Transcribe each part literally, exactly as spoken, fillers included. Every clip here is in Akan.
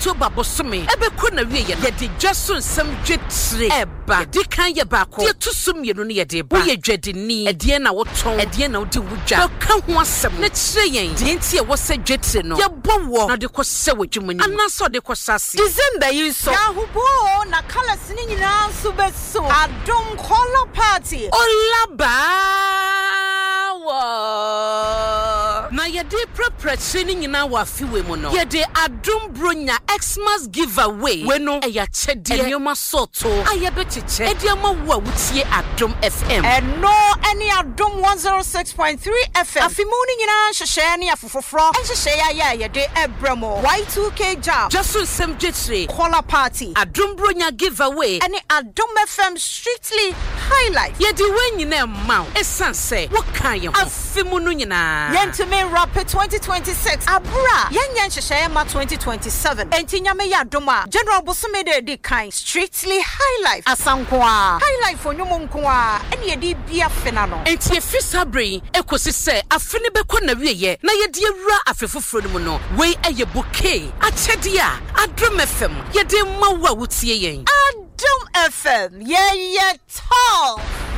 October bosome ebe ko na wie ye de dwaso nsem dwetire eba de kan ye ba ko de to sum ye no ne ye de ba ye dwadeni ede na woton ede na wodi wudwa ka ho asem na kire yen de nti ye wo se dwetire no ye bowo na de ko se wodwumani anaso de ko sase December yi so ya hubo na kala sini nyina so beso adom color party olaba na yede preparation nyina wa fiwe mu no yede adom bronya Xmas giveaway we no eya chede enyoma soto ayebetiche ediama wo awutie adom F M and no any adom one oh six point three F M afimuni nyina hwehwe ne afofofro hwehwe ya ya yede ebramo Y two K jam just sem jetire color party adom bronya giveaway any adom F M strictly highlight yede we nyina ma esanse wo kan ye ho afimunu nyina yentime rapid twenty twenty-six abura yenyen hwehwe ma twenty twenty-seven enti nyame ya adom a general bosome de di kan strictly highlight asankoa highlight for nyomo nkoa ene yede bia fena no enti efisabre ekosi se afene beko na wieye na yede ewura afefoforo mu no we eye bouquet achede a adom F M yede mawa wutie yen adom F M ye ye tall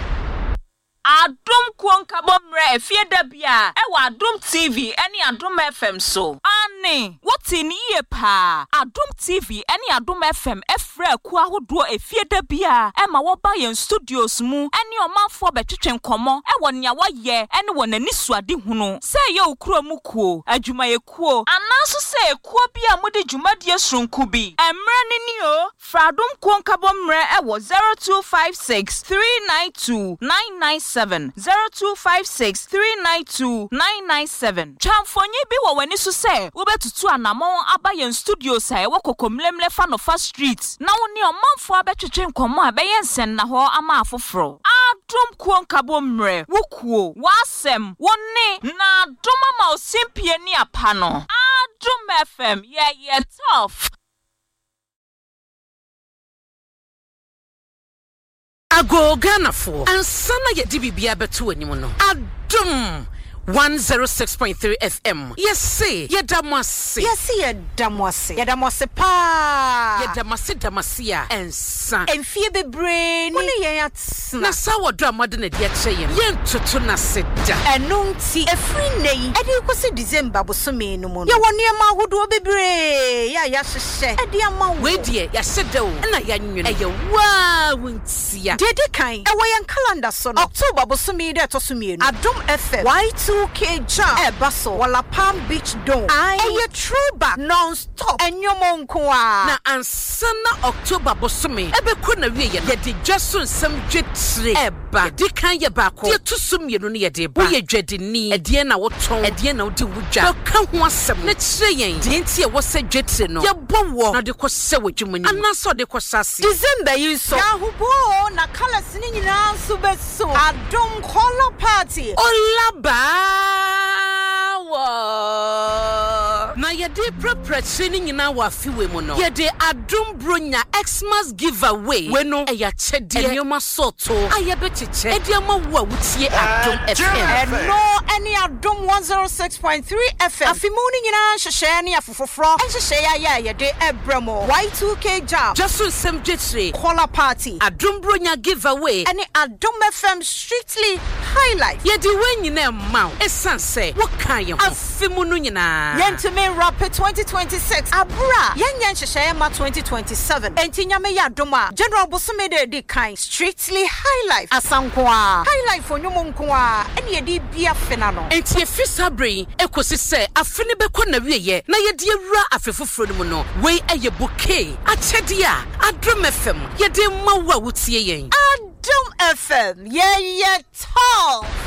Adom Kwanka bomre efie da bia e wa Adom T V eni Adom F M so ani woti ni ye pa Adom T V eni Adom F M efra ku ahodo efie da bia e ma wo ba yen studios mu eni omanfo betwetwe nkomo e wo nya wo ye eni wo nani suade hunu se ye okuro mu kuo adwuma ye kuo anaso se kuo bia mode dwumadie sronku bi emra ni ni o fra Adom Kwanka bomre e wo zero two five six three nine two nine nine seven zero two five six three nine two nine nine seven Chamfonye bi wo wani so se wo betutu anamon abayen studio sai wo kokomlemle fa no fa street na wo ne omanfo abetwetwe nkomo abeyen sen na ho ama afoforo Adom Kwanka bomre wo kuo wasem wo ne na adom ma osimpie ni apa no Adom F M yeah yeah tough Ago Ghana for ansana ye dibibia beto anim no adom one oh six point three F M yes say ye damase yes say ye damase ye damase pa ye damase damase a ensa enfie bebre ni woni ye atsna na sa wodo amade na dia kye ye ye ntoto na seda enunti efri nei edi kosi December bosome no mu no ye woni ma hodo bebre ya ya hyehye edi ama wo we die ya seda o na ya nwene eye wa wontia dede kan e wo ye calendar so no October bosome de to so mienu Adom F M Y two K jam e baso wala Palm Beach Dome eye throwback non-stop enyomo nkoa na ansana October bosome ebe ko na wie ye de dwaso nsem dwetire eba de kan ye ba ko de to so mienu ne ye de ba ye dwadeni ede na woton ede na wodi wudwa ka ho asem na kire yen de nti e wo se dwetire no ye bowo na de ko se wodwumani anaso de ko sase December yi so ya hubo na kala sini nyina so beso Adom color party olaba na yede preparation nyina wa fiwe mu no yede adom bronya Xmas giveaway we no eya chede enyoma soto ayebetiche ediama wo awutie Adom F M and no any Adom one oh six point three F M afimuni nyina hwehwe ne afofofro hwehwe ya ya yede ebramo Y two K jam just sem jetire color party adom bronya giveaway any Adom F M strictly highlight yede we nyina ma esanse wo kan ye afimunu nyina yentime rapid twenty twenty-six abura yenyen hwehwe ma twenty twenty-seven enti nyame ya adom a general bosome de di kan strictly highlight asankoa highlight for nyomo nkoa ene yede bia fena no enti efisabre ekosi se afene beko na wieye na yede ewura afefoforo no mu no we eye bouquet achede a Adom F M yede mawa wutie yen Adom F M yeah yeah tall